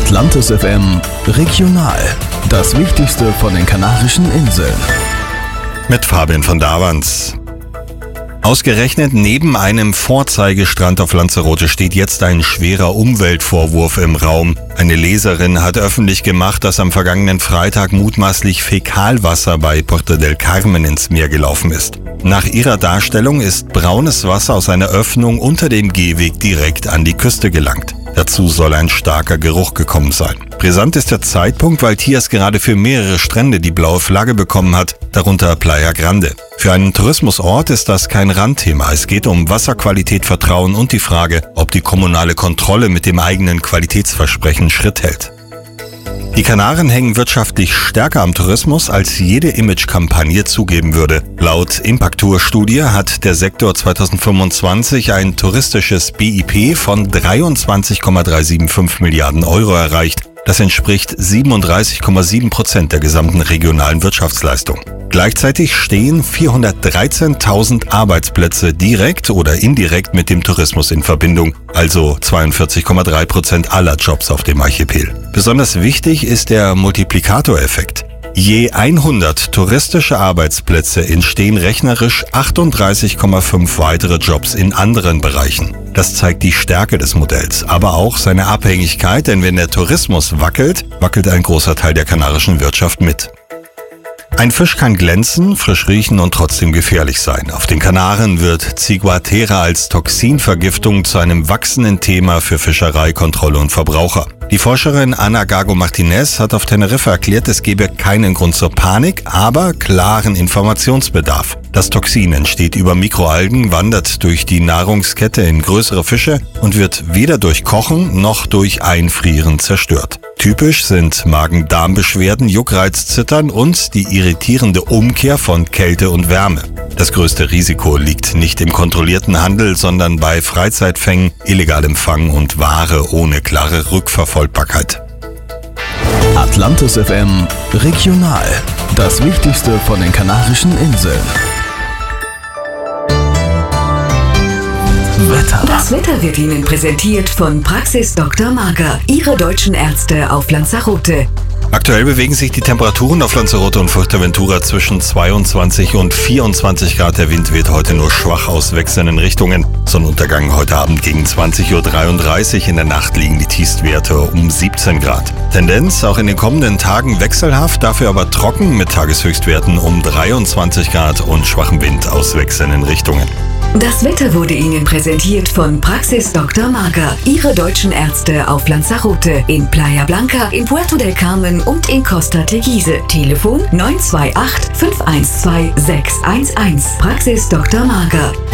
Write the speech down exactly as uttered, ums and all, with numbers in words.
Atlantis F M Regional. Das Wichtigste von den Kanarischen Inseln. Mit Fabian von Davans. Ausgerechnet neben einem Vorzeigestrand auf Lanzarote steht jetzt ein schwerer Umweltvorwurf im Raum. Eine Leserin hat öffentlich gemacht, dass am vergangenen Freitag mutmaßlich Fäkalwasser bei Puerto del Carmen ins Meer gelaufen ist. Nach ihrer Darstellung ist braunes Wasser aus einer Öffnung unter dem Gehweg direkt an die Küste gelangt. Dazu soll ein starker Geruch gekommen sein. Brisant ist der Zeitpunkt, weil Tias gerade für mehrere Strände die blaue Flagge bekommen hat, darunter Playa Grande. Für einen Tourismusort ist das kein Randthema. Es geht um Wasserqualität, Vertrauen und die Frage, ob die kommunale Kontrolle mit dem eigenen Qualitätsversprechen Schritt hält. Die Kanaren hängen wirtschaftlich stärker am Tourismus, als jede Imagekampagne zugeben würde. Laut Impactur-Studie hat der Sektor zweitausendfünfundzwanzig ein touristisches B I P von dreiundzwanzig Komma dreihundertfünfundsiebzig Milliarden Euro erreicht. Das entspricht siebenunddreißig Komma sieben Prozent der gesamten regionalen Wirtschaftsleistung. Gleichzeitig stehen vierhundertdreizehntausend Arbeitsplätze direkt oder indirekt mit dem Tourismus in Verbindung, also zweiundvierzig Komma drei Prozent aller Jobs auf dem Archipel. Besonders wichtig ist der Multiplikatoreffekt. Je hundert touristische Arbeitsplätze entstehen rechnerisch achtunddreißig Komma fünf weitere Jobs in anderen Bereichen. Das zeigt die Stärke des Modells, aber auch seine Abhängigkeit, denn wenn der Tourismus wackelt, wackelt ein großer Teil der kanarischen Wirtschaft mit. Ein Fisch kann glänzen, frisch riechen und trotzdem gefährlich sein. Auf den Kanaren wird Ciguatera als Toxinvergiftung zu einem wachsenden Thema für Fischerei, Kontrolle und Verbraucher. Die Forscherin Ana Gago Martinez hat auf Teneriffa erklärt, es gebe keinen Grund zur Panik, aber klaren Informationsbedarf. Das Toxin entsteht über Mikroalgen, wandert durch die Nahrungskette in größere Fische und wird weder durch Kochen noch durch Einfrieren zerstört. Typisch sind Magen-Darm-Beschwerden, Juckreiz, Zittern und die irritierende Umkehr von Kälte und Wärme. Das größte Risiko liegt nicht im kontrollierten Handel, sondern bei Freizeitfängen, illegalem Fang und Ware ohne klare Rückverfolgbarkeit. Atlantis F M Regional. Das Wichtigste von den Kanarischen Inseln. Wetter. Das Wetter wird Ihnen präsentiert von Praxis Doktor Marker, Ihre deutschen Ärzte auf Lanzarote. Aktuell bewegen sich die Temperaturen auf Lanzarote und Fuerteventura zwischen zweiundzwanzig und vierundzwanzig Grad. Der Wind weht heute nur schwach aus wechselnden Richtungen. Sonnenuntergang heute Abend gegen zwanzig Uhr dreiunddreißig. In der Nacht liegen die Tiefstwerte um siebzehn Grad. Tendenz auch in den kommenden Tagen wechselhaft, dafür aber trocken mit Tageshöchstwerten um dreiundzwanzig Grad und schwachem Wind aus wechselnden Richtungen. Das Wetter wurde Ihnen präsentiert von Praxis Doktor Marker, Ihre deutschen Ärzte auf Lanzarote, in Playa Blanca, in Puerto del Carmen und in Costa Teguise. Telefon neun zwei acht, fünf eins zwei, sechs eins eins. Praxis Doktor Marker.